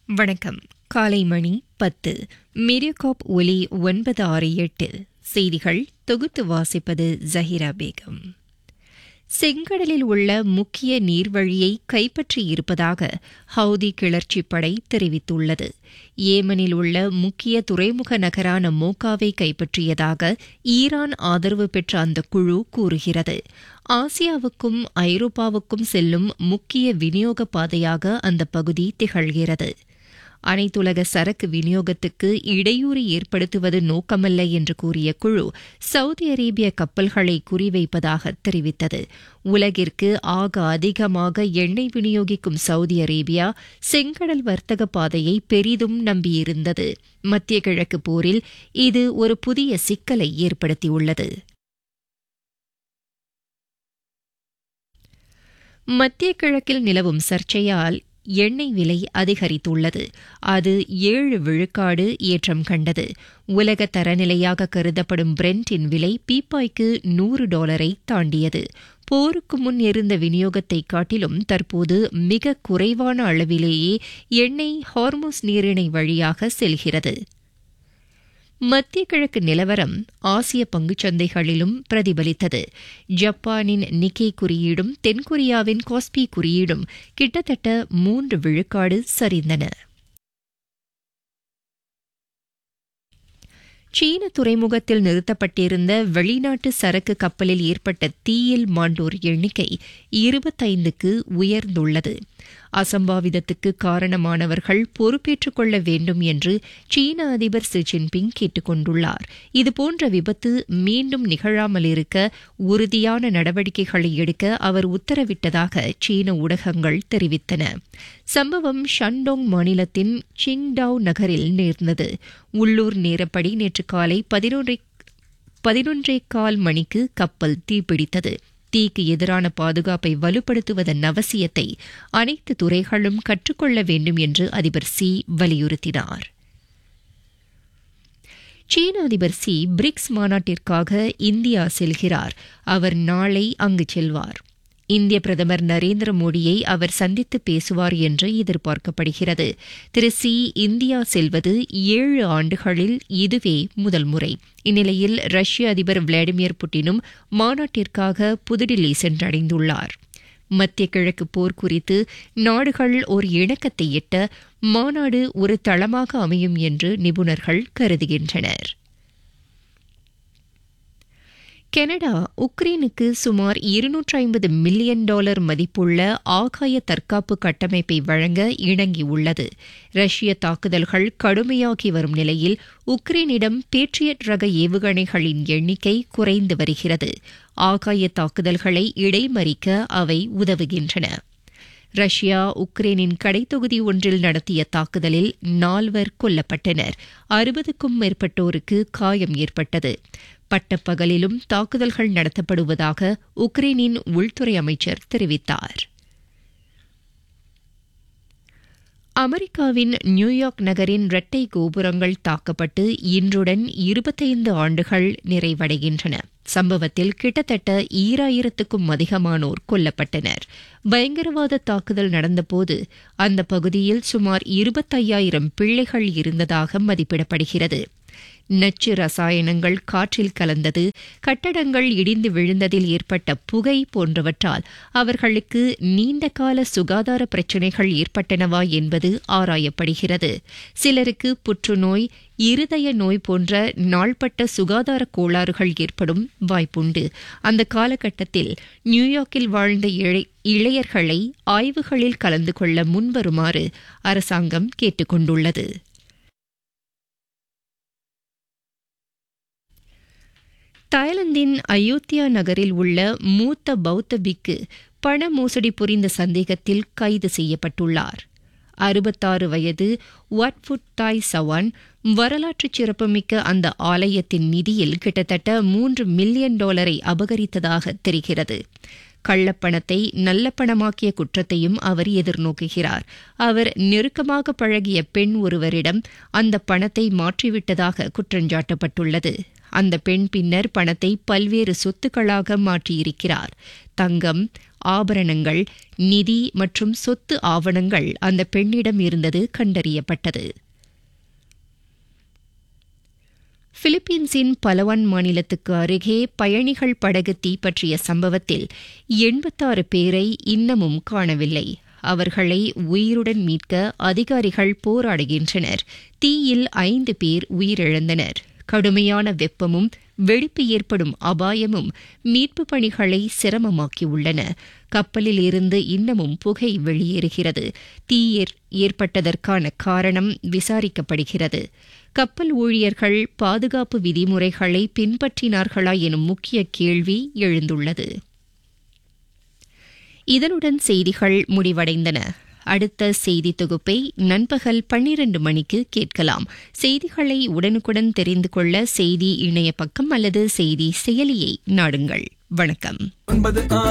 வணக்கம். காலை மணி 10. மீடியாகாப் ஒலி 968. செய்திகள் தொகுத்து வாசிப்பது ஜஹிரா பேகம். செங்கடலில் உள்ள முக்கிய நீர்வழியை கைப்பற்றியிருப்பதாக ஹவுதி கிளர்ச்சிப் படை தெரிவித்துள்ளது. ஏமனில் உள்ள முக்கிய துறைமுக நகரான மோக்காவை கைப்பற்றியதாக ஈரான் ஆதரவு பெற்ற அந்த குழு கூறுகிறது. ஆசியாவுக்கும் ஐரோப்பாவுக்கும் செல்லும் முக்கிய விநியோக பாதையாக அந்த பகுதி திகழ்கிறது. அனைத்துலக சரக்கு விநியோகத்துக்கு இடையூறு ஏற்படுத்துவது நோக்கமல்ல என்று கூறிய குழு சவுதி அரேபிய கப்பல்களை குறிவைப்பதாக தெரிவித்தது. உலகிற்கு ஆக அதிகமாக எண்ணெய் விநியோகிக்கும் சவுதி அரேபியா செங்கடல் வர்த்தக பாதையை பெரிதும் நம்பியிருந்தது. மத்திய கிழக்கு போரில் இது ஒரு புதிய சிக்கலை ஏற்படுத்தியுள்ளது. மத்திய கிழக்கில் நிலவும் சர்ச்சையால் எண்ணெய் விலை அதிகரித்துள்ளது. அது 7 விழுக்காடு ஏற்றம் கண்டது. உலக தரநிலையாக கருதப்படும் பிரெண்டின் விலை பீப்பாய்க்கு $100 தாண்டியது. போருக்கு முன் இருந்த விநியோகத்தை காட்டிலும் தற்போது மிக குறைவான அளவிலேயே எண்ணெய் ஹார்முஸ் நீரிணை வழியாக செல்கிறது. மத்திய கிழக்கு நிலவரம் ஆசிய பங்குச்சந்தைகளிலும் பிரதிபலித்தது. ஜப்பானின் நிக்கே குறியீடும் தென்கொரியாவின் காஸ்பி குறியீடும் கிட்டத்தட்ட 3 விழுக்காடு சரிந்தன. சீன துறைமுகத்தில் நிறுத்தப்பட்டிருந்த வெளிநாட்டு சரக்கு கப்பலில் ஏற்பட்ட தீயில் மாண்டோர் எண்ணிக்கை 25க்கு உயர்ந்துள்ளது. அசம்பாவிதத்துக்கு காரணமானவர்கள் பொறுப்பேற்றுக் கொள்ள வேண்டும் என்று சீன அதிபர் ஷி ஜின்பிங் கேட்டுக் கொண்டுள்ளார். இதுபோன்ற விபத்து மீண்டும் நிகழாமல் இருக்க உறுதியான நடவடிக்கைகளை எடுக்க அவர் உத்தரவிட்டதாக சீன ஊடகங்கள் தெரிவித்தன. சம்பவம் ஷண்டோங் மாநிலத்தின் சிங்டாவ் நகரில் நேர்ந்தது. உள்ளூர் நேரப்படி நேற்று காலை 11:15 மணிக்கு கப்பல் தீப்பிடித்தது. தீக்கு எதிரான பாதுகாப்பை வலுப்படுத்துவதன் அவசியத்தை அனைத்து துறைகளும் கற்றுக்கொள்ள வேண்டும் என்று அதிபர் ஷி வலியுறுத்தினார். சீன அதிபர் ஷி பிரிக்ஸ் மாநாட்டிற்காக இந்தியா செல்கிறார். அவர் நாளை அங்கு செல்வார். இந்திய பிரதமர் நரேந்திர மோடியை அவர் சந்தித்து பேசுவார் என்று எதிர்பார்க்கப்படுகிறது. திரு ஷி இந்தியா செல்வது 7 ஆண்டுகளில் இதுவே முதல் முறை. இந்நிலையில் ரஷ்ய அதிபர் விளாடிமிர் புட்டினும் மாநாட்டிற்காக புதுடில்லி சென்றடைந்துள்ளார். மத்திய கிழக்கு போர் குறித்து நாடுகள் ஒரு இணக்கத்தை எட்ட மாநாடு ஒரு தளமாக அமையும் என்று நிபுணர்கள் கருதுகின்றனர். கனடா உக்ரைனுக்கு சுமார் $250 மில்லியன் மதிப்புள்ள ஆகாய தற்காப்பு கட்டமைப்பை வழங்க இணங்கியுள்ளது. ரஷ்ய தாக்குதல்கள் கடுமையாகி வரும் நிலையில் உக்ரைனிடம் பேட்ரியட் ரக ஏவுகணைகளின் எண்ணிக்கை குறைந்து வருகிறது. ஆகாய தாக்குதல்களை இடைமறிக்க அவை உதவுகின்றன. ரஷ்யா உக்ரைனின் கடைத்தொகுதி ஒன்றில் நடத்திய தாக்குதலில் 4 கொல்லப்பட்டனர். 60க்கும் மேற்பட்டோருக்கு காயம் ஏற்பட்டது. பட்டப்பகலிலும் தாக்குதல்கள் நடத்தப்படுவதாக உக்ரைனின் உள்துறை அமைச்சர் தெரிவித்தார். அமெரிக்காவின் நியூயார்க் நகரின் இரட்டை கோபுரங்கள் தாக்கப்பட்டு இன்றுடன் 25 ஆண்டுகள் நிறைவடைகின்றன. சம்பவத்தில் கிட்டத்தட்ட 2000க்கும் அதிகமானோர் கொல்லப்பட்டனர். பயங்கரவாத தாக்குதல் நடந்தபோது அந்த பகுதியில் சுமார் 25,000 பிள்ளைகள் இருந்ததாக மதிப்பிடப்படுகிறது. நச்சு ரசாயனங்கள் காற்றில் கலந்தது, கட்டடங்கள் இடிந்து விழுந்ததில் ஏற்பட்ட புகை போன்றவற்றால் அவர்களுக்கு நீண்டகால சுகாதார பிரச்சினைகள் ஏற்பட்டனவா என்பது ஆராயப்படுகிறது. சிலருக்கு புற்றுநோய், இருதய நோய் போன்ற நாள்பட்ட சுகாதார கோளாறுகள் ஏற்படும் வாய்ப்புண்டு. அந்த காலகட்டத்தில் நியூயார்க்கில் வாழ்ந்த இளையர்களை ஆய்வுகளில் கலந்து கொள்ள முன்வருமாறு அரசாங்கம் கேட்டுக் கொண்டுள்ளது. தாய்லாந்தின் அயோத்தியா நகரில் உள்ள மூத்த பௌத்த பிக்கு பண மோசடி புரிந்த சந்தேகத்தில் கைது செய்யப்பட்டுள்ளார். 66 வயது வாட்ஃபுட் தாய் சவான் வரலாற்று சிறப்புமிக்க அந்த ஆலயத்தின் நிதியில் கிட்டத்தட்ட $3 மில்லியன் அபகரித்ததாக தெரிகிறது. கள்ளப்பணத்தை நல்ல பணமாக்கிய குற்றத்தையும் அவர் எதிர்நோக்குகிறார். அவர் நெருக்கமாக பழகிய பெண் ஒருவரிடம் அந்த பணத்தை மாற்றிவிட்டதாக குற்றஞ்சாட்டப்பட்டுள்ளது. அந்த பெண் பின்னர் பணத்தை பல்வேறு சொத்துக்களாக மாற்றியிருக்கிறார். தங்கம், ஆபரணங்கள், நிதி மற்றும் சொத்து ஆவணங்கள் அந்த பெண்ணிடம் இருந்தது கண்டறியப்பட்டது. பிலிப்பீன்ஸின் பலவான் மாநிலத்துக்கு அருகே பயணிகள் படகு தீப்பற்றிய சம்பவத்தில் 86 பேரை இன்னமும் காணவில்லை. அவர்களை உயிருடன் மீட்க அதிகாரிகள் போராடுகின்றனர். தீயில் 5 பேர் உயிரிழந்தனர். கடுமையான வெப்பமும் வெடிப்பு ஏற்படும் அபாயமும் மீட்பு பணிகளை சிரமமாக்கியுள்ளன. கப்பலில் இருந்து இன்னமும் புகை வெளியேறுகிறது. தீ ஏற்பட்டதற்கான காரணம் விசாரிக்கப்படுகிறது. கப்பல் ஊழியர்கள் பாதுகாப்பு விதிமுறைகளை பின்பற்றினார்களா எனும் முக்கிய கேள்வி எழுந்துள்ளது. இதனுடன் செய்திகள் முடிவடைந்தன. அடுத்த செய்தி தொகுப்பை நண்பகல் 12 மணிக்கு கேட்கலாம். செய்திகளை உடனுக்குடன் தெரிந்து கொள்ள செய்தி இணைய பக்கம் அல்லது செய்தி செயலியை நாடுங்கள். வணக்கம்.